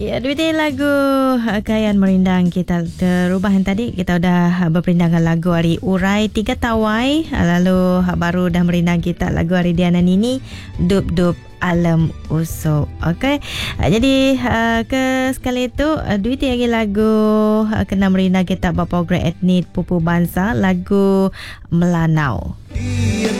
Ya, duit lagu Kayan Merindang kita terubah yang tadi. Kita dah berperindangan lagu hari Urai 3 Tawai. Lalu baru dah merindang kita lagu hari Diana Nini Dup Dup Alam Usuk. Okey. Jadi ke sekali itu duit lagi lagu kena merindang kita bapa program etnik Pupu Bangsa lagu Melanau.